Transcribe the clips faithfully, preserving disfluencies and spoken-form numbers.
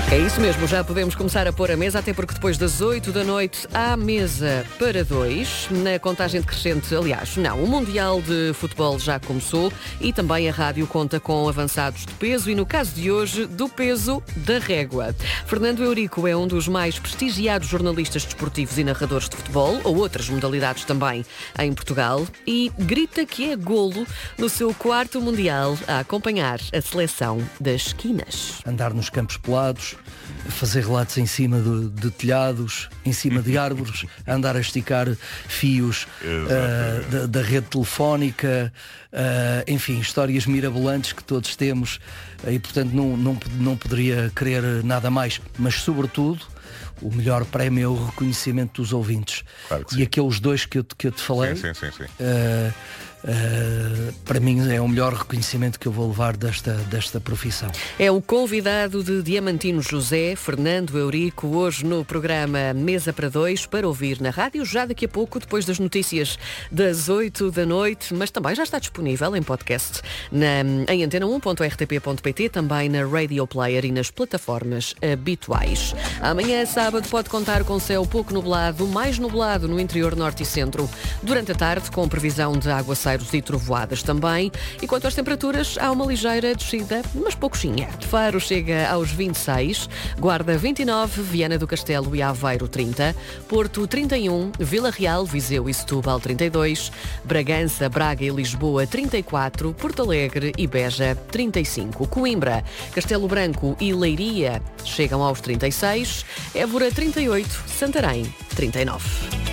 É isso mesmo, já podemos começar a pôr a mesa, até porque depois das oito da noite há mesa para dois, na contagem decrescente, aliás, não, o Mundial de Futebol já começou e também a rádio conta com avançados de peso e, no caso de hoje, do peso da régua. Fernando Eurico é um dos mais prestigiados jornalistas desportivos e narradores de futebol, ou outras modalidades também, em Portugal, e grita que é golo no seu quarto Mundial a acompanhar a seleção das esquinas. Andar nos campos pelados, fazer relatos em cima de, de telhados, em cima de árvores, andar a esticar fios uh, da, da rede telefónica, uh, enfim, histórias mirabolantes que todos temos uh, e, portanto, não, não, não poderia querer nada mais, mas, sobretudo, o melhor prémio é o reconhecimento dos ouvintes. Claro que e sim. Aqueles dois que eu, que eu te falei, sim, sim, sim, sim. Uh, Uh, para mim é o melhor reconhecimento que eu vou levar desta, desta profissão. É o convidado de Diamantino José, Fernando Eurico, hoje no programa Mesa para Dois, para ouvir na rádio, já daqui a pouco, depois das notícias das oito da noite, mas também já está disponível em podcast na, em antena um ponto r t p ponto p t, também na Radio Player e nas plataformas habituais. Amanhã, sábado, pode contar com céu pouco nublado, mais nublado no interior norte e centro. Durante a tarde, com previsão de aguaceiros e trovoadas também. E quanto às temperaturas, há uma ligeira descida, mas pouquinha. Faro chega aos vinte e seis, Guarda vinte e nove, Viana do Castelo e Aveiro trinta, Porto trinta e um, Vila Real, Viseu e Setúbal trinta e dois, Bragança, Braga e Lisboa trinta e quatro, Porto Alegre e Beja trinta e cinco, Coimbra, Castelo Branco e Leiria chegam aos trinta e seis, Évora trinta e oito, Santarém trinta e nove.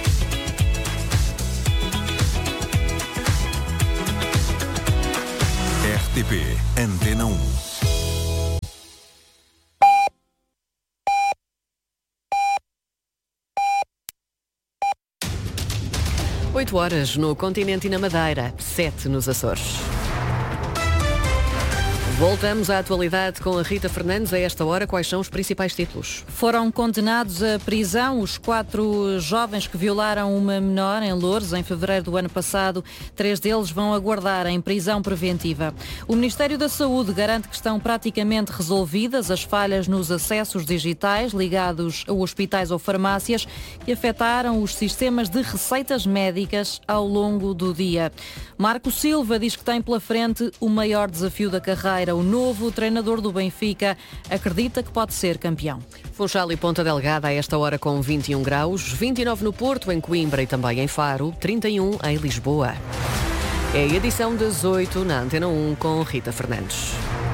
R T P Antena um. oito horas no continente e na Madeira, sete nos Açores. Voltamos à atualidade com a Rita Fernandes. A esta hora, quais são os principais títulos? Foram condenados à prisão os quatro jovens que violaram uma menor em Loures em fevereiro do ano passado. Três deles vão aguardar em prisão preventiva. O Ministério da Saúde garante que estão praticamente resolvidas as falhas nos acessos digitais ligados a hospitais ou farmácias que afetaram os sistemas de receitas médicas ao longo do dia. Marco Silva diz que tem pela frente o maior desafio da carreira. O novo treinador do Benfica acredita que pode ser campeão. Funchal e Ponta Delgada a esta hora com vinte e um graus, vinte e nove no Porto, em Coimbra e também em Faro, trinta e um em Lisboa. É a edição das oito na Antena um com Rita Fernandes.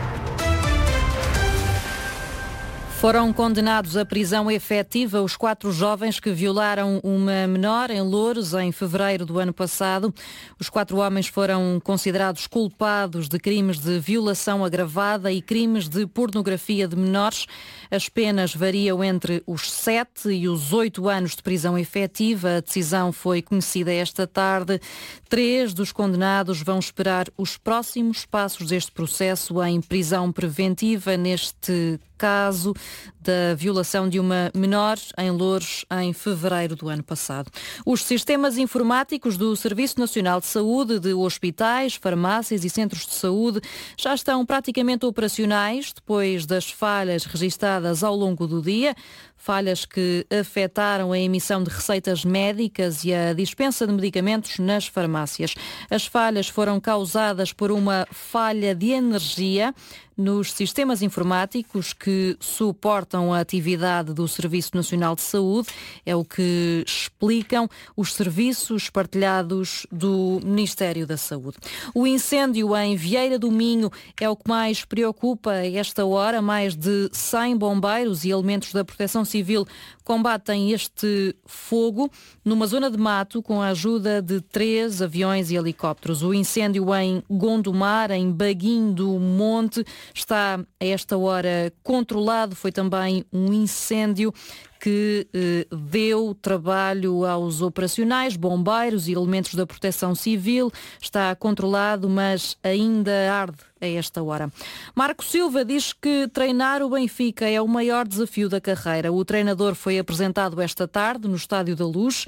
Foram condenados à prisão efetiva os quatro jovens que violaram uma menor em Loures em fevereiro do ano passado. Os quatro homens foram considerados culpados de crimes de violação agravada e crimes de pornografia de menores. As penas variam entre os sete e os oito anos de prisão efetiva. A decisão foi conhecida esta tarde. Três dos condenados vão esperar os próximos passos deste processo em prisão preventiva, neste caso da violação de uma menor em Loures em fevereiro do ano passado. Os sistemas informáticos do Serviço Nacional de Saúde, de hospitais, farmácias e centros de saúde já estão praticamente operacionais depois das falhas registadas ao longo do dia. Falhas que afetaram a emissão de receitas médicas e a dispensa de medicamentos nas farmácias. As falhas foram causadas por uma falha de energia nos sistemas informáticos que suportam a atividade do Serviço Nacional de Saúde. É o que explicam os serviços partilhados do Ministério da Saúde. O incêndio em Vieira do Minho é o que mais preocupa a esta hora. Mais de cem bombeiros e elementos da Proteção Civil combatem este fogo numa zona de mato com a ajuda de três aviões e helicópteros. O incêndio em Gondomar, em Baguim do Monte, está a esta hora controlado. Foi também um incêndio que eh, deu trabalho aos operacionais, bombeiros e elementos da Proteção Civil. Está controlado, mas ainda arde a esta hora. Marco Silva diz que treinar o Benfica é o maior desafio da carreira. O treinador foi apresentado esta tarde no Estádio da Luz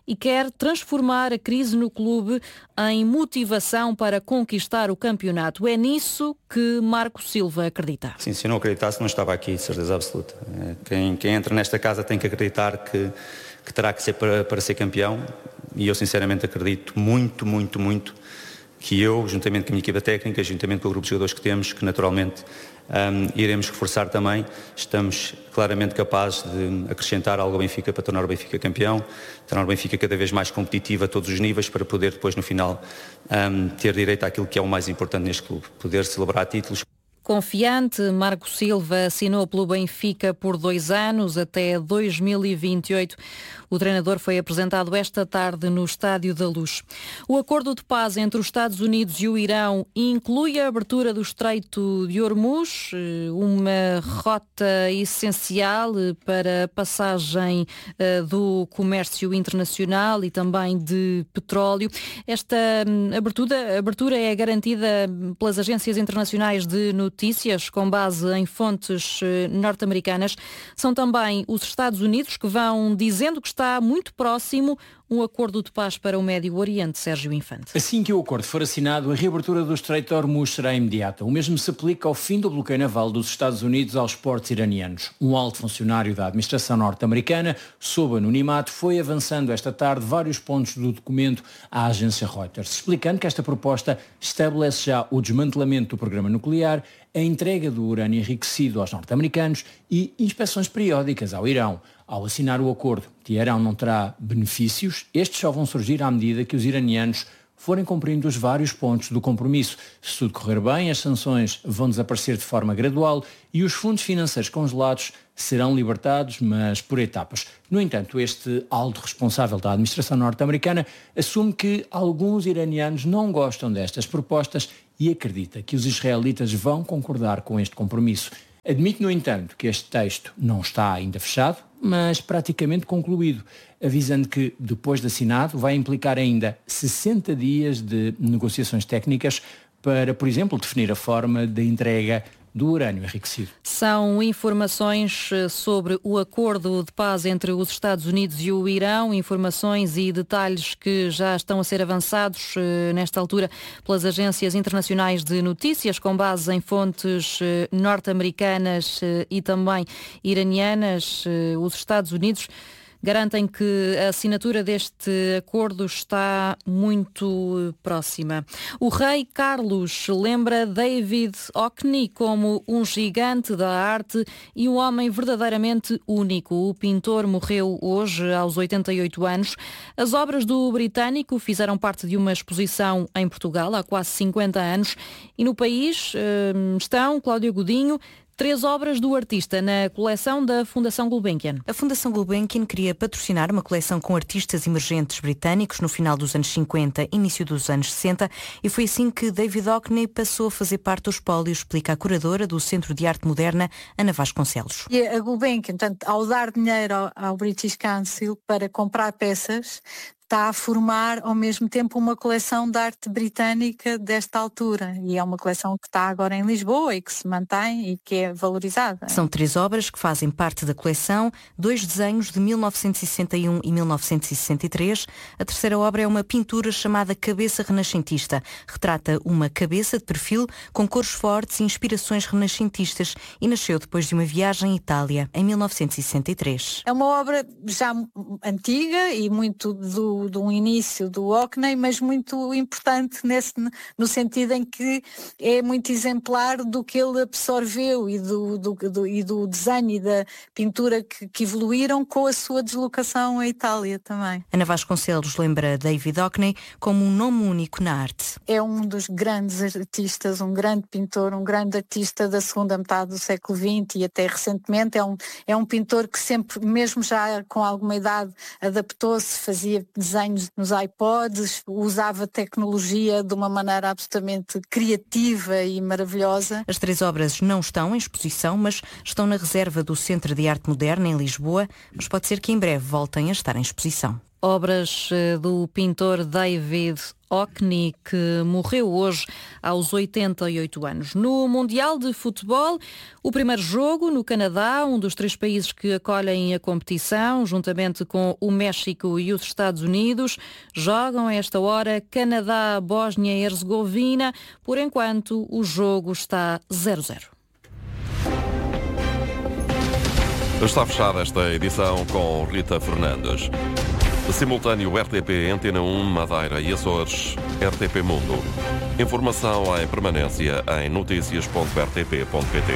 e quer transformar a crise no clube em motivação para conquistar o campeonato. É nisso que Marco Silva acredita. Sim, se eu não acreditasse não estava aqui, de certeza absoluta. Quem, quem entra nesta casa tem que acreditar que, que terá que ser para, para ser campeão, e eu sinceramente acredito muito, muito, muito que eu, juntamente com a minha equipa técnica, juntamente com o grupo de jogadores que temos, que naturalmente um, iremos reforçar também, estamos claramente capazes de acrescentar algo ao Benfica para tornar o Benfica campeão, tornar o Benfica cada vez mais competitivo a todos os níveis, para poder depois no final um, ter direito àquilo que é o mais importante neste clube, poder celebrar títulos. Confiante, Marco Silva assinou pelo Benfica por dois anos, até dois mil e vinte e oito. O treinador foi apresentado esta tarde no Estádio da Luz. O acordo de paz entre os Estados Unidos e o Irão inclui a abertura do Estreito de Hormuz, uma rota essencial para a passagem do comércio internacional e também de petróleo. Esta abertura, abertura é garantida pelas agências internacionais de notícias com base em fontes norte-americanas. São também os Estados Unidos que vão dizendo que está muito próximo um acordo de paz para o Médio Oriente. Sérgio Infante. Assim que o acordo for assinado, a reabertura do Estreito de Hormuz será imediata. O mesmo se aplica ao fim do bloqueio naval dos Estados Unidos aos portos iranianos. Um alto funcionário da administração norte-americana, sob anonimato, foi avançando esta tarde vários pontos do documento à agência Reuters, explicando que esta proposta estabelece já o desmantelamento do programa nuclear, a entrega do urânio enriquecido aos norte-americanos e inspeções periódicas ao Irão. Ao assinar o acordo, Teherão não terá benefícios, estes só vão surgir à medida que os iranianos forem cumprindo os vários pontos do compromisso. Se tudo correr bem, as sanções vão desaparecer de forma gradual e os fundos financeiros congelados serão libertados, mas por etapas. No entanto, este alto responsável da administração norte-americana assume que alguns iranianos não gostam destas propostas e acredita que os israelitas vão concordar com este compromisso. Admite, no entanto, que este texto não está ainda fechado, mas praticamente concluído, avisando que, depois de assinado, vai implicar ainda sessenta dias de negociações técnicas para, por exemplo, definir a forma de entrega do urânio enriquecido. São informações sobre o acordo de paz entre os Estados Unidos e o Irão, informações e detalhes que já estão a ser avançados nesta altura pelas agências internacionais de notícias, com base em fontes norte-americanas e também iranianas. Os Estados Unidos garantem que a assinatura deste acordo está muito próxima. O rei Carlos lembra David Hockney como um gigante da arte e um homem verdadeiramente único. O pintor morreu hoje aos oitenta e oito anos. As obras do britânico fizeram parte de uma exposição em Portugal há quase cinquenta anos e no país estão Cláudia Godinho, três obras do artista na coleção da Fundação Gulbenkian. A Fundação Gulbenkian queria patrocinar uma coleção com artistas emergentes britânicos no final dos anos cinquenta, início dos anos sessenta, e foi assim que David Hockney passou a fazer parte do espólio, explica a curadora do Centro de Arte Moderna, Ana Vasconcelos. E a Gulbenkian, portanto, ao dar dinheiro ao, ao British Council para comprar peças, está a formar ao mesmo tempo uma coleção de arte britânica desta altura, e é uma coleção que está agora em Lisboa e que se mantém e que é valorizada. São três obras que fazem parte da coleção, dois desenhos de mil novecentos e sessenta e um e mil novecentos e sessenta e três. A terceira obra é uma pintura chamada Cabeça Renascentista. Retrata uma cabeça de perfil com cores fortes e inspirações renascentistas e nasceu depois de uma viagem à Itália, em mil novecentos e sessenta e três. É uma obra já antiga e muito do de um início do Hockney, mas muito importante nesse, no sentido em que é muito exemplar do que ele absorveu e do, do, do, e do desenho e da pintura que, que evoluíram com a sua deslocação à Itália também. Ana Vasconcelos lembra David Hockney como um nome único na arte. É um dos grandes artistas, um grande pintor, um grande artista da segunda metade do século vinte e até recentemente. É um, é um pintor que sempre, mesmo já com alguma idade, adaptou-se, fazia desenhos nos iPods, usava tecnologia de uma maneira absolutamente criativa e maravilhosa. As três obras não estão em exposição, mas estão na reserva do Centro de Arte Moderna em Lisboa, mas pode ser que em breve voltem a estar em exposição. Obras do pintor David Hockney, que morreu hoje aos oitenta e oito anos. No Mundial de Futebol, o primeiro jogo no Canadá, um dos três países que acolhem a competição, juntamente com o México e os Estados Unidos, jogam a esta hora Canadá-Bósnia e Herzegovina. Por enquanto, o jogo está zero a zero. Está fechada esta edição com Rita Fernandes. Simultâneo R T P, Antena um, Madeira e Açores, R T P Mundo. Informação em permanência em notícias ponto r t p ponto p t.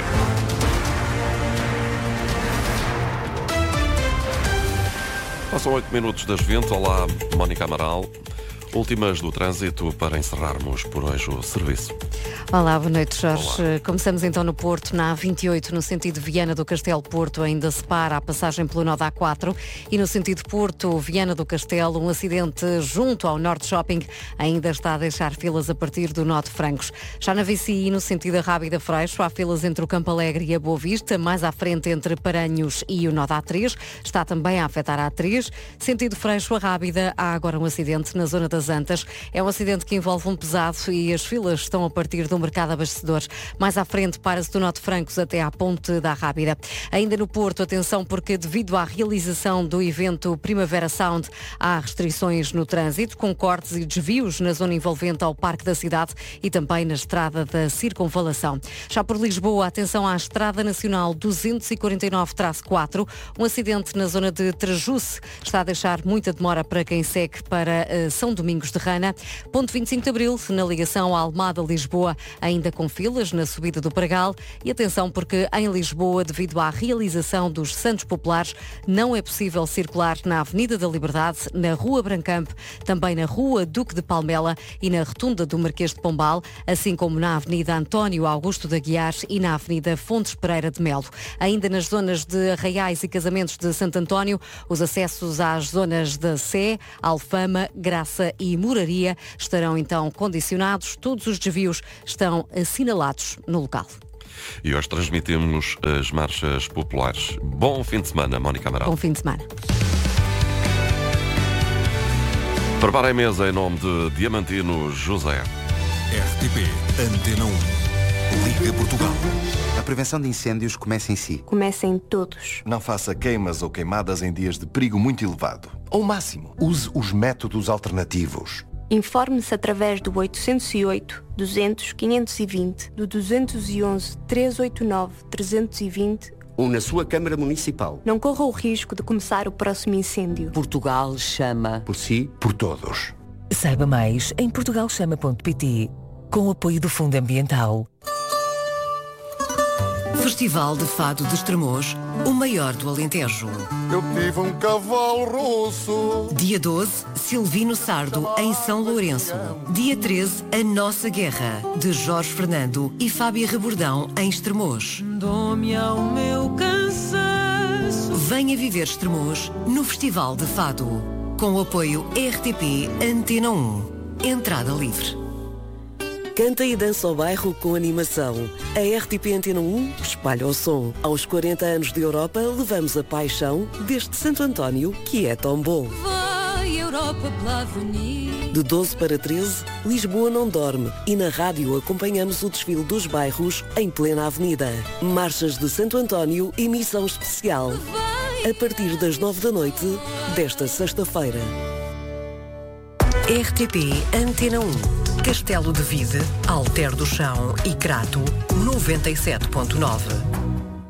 Passam oito minutos das vinte. Olá, Mónica Amaral. Últimas do trânsito para encerrarmos por hoje o serviço. Olá, boa noite, Jorge. Olá. Começamos então no Porto, na A vinte e oito, no sentido Viana do Castelo Porto, ainda se para a passagem pelo nó da A quatro, e no sentido Porto, Viana do Castelo, um acidente junto ao Norte Shopping ainda está a deixar filas a partir do nó de Francos. Já na V C I, no sentido Rábida Freixo, há filas entre o Campo Alegre e a Boa Vista, mais à frente entre Paranhos e o nó da A três, está também a afetar a A três. Sentido Freixo a Rábida, há agora um acidente na zona das Antas. É um acidente que envolve um pesado e as filas estão a partir do mercado abastecedor. Mais à frente, para-se do nó de Francos até à ponte da Rábida. Ainda no Porto, atenção, porque devido à realização do evento Primavera Sound, há restrições no trânsito, com cortes e desvios na zona envolvente ao Parque da Cidade e também na estrada da Circunvalação. Já por Lisboa, atenção à Estrada Nacional duzentos e quarenta e nove traço quatro, um acidente na zona de Trajuce está a deixar muita demora para quem segue para uh, São Domingos de Rana. Ponto vinte e cinco de Abril, na ligação à Almada-Lisboa, ainda com filas na subida do Pragal. E atenção, porque em Lisboa, devido à realização dos Santos Populares, não é possível circular na Avenida da Liberdade, na Rua Brancamp, também na Rua Duque de Palmela e na Rotunda do Marquês de Pombal, assim como na Avenida António Augusto de Aguiar e na Avenida Fontes Pereira de Melo. Ainda nas zonas de Arraiais e Casamentos de Santo António, os acessos às zonas da Sé, Alfama, Graça e Moraria estarão então condicionados. Todos os desvios estão assinalados no local. E hoje transmitimos as marchas populares. Bom fim de semana, Mónica Amaral. Bom fim de semana. Prepara a mesa em nome de Diamantino José. R T P Antena um. Liga Portugal. A prevenção de incêndios começa em si. Começa em todos. Não faça queimas ou queimadas em dias de perigo muito elevado. Ao máximo, use os métodos alternativos. Informe-se através do oitocentos e oito, duzentos, quinhentos e vinte, do duzentos e onze, trezentos e oitenta e nove, trezentos e vinte ou na sua Câmara Municipal. Não corra o risco de começar o próximo incêndio. Portugal chama. Por si, por todos. Saiba mais em portugal chama ponto pt, com o apoio do Fundo Ambiental. Festival de Fado de Estremoz, o maior do Alentejo. Eu tive um cavalo rosso. Dia doze, Silvino Sardo, em São Lourenço. Dia treze, A Nossa Guerra, de Jorge Fernando e Fábia Rebordão, em Estremoz. Dou-me ao meu cansaço. Venha viver Estremoz no Festival de Fado, com o apoio R T P Antena um. Entrada livre. Canta e dança ao bairro com animação. A R T P Antena um espalha o som. Aos quarenta anos de Europa, levamos a paixão deste Santo António, que é tão bom. Vai, Europa pela avenida. De doze para treze, Lisboa não dorme e na rádio acompanhamos o desfile dos bairros em plena avenida. Marchas de Santo António e missão especial. A partir das nove da noite desta sexta-feira. R T P Antena um. Castelo de Vide, Alter do Chão e Crato, noventa e sete ponto nove.